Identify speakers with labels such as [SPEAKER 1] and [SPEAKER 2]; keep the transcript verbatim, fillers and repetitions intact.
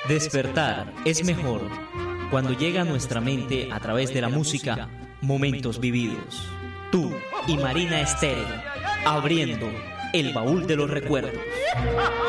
[SPEAKER 1] Despertar es mejor cuando llega a nuestra mente a través de la música momentos vividos. Tú y Marina Estéreo, abriendo el baúl de los recuerdos.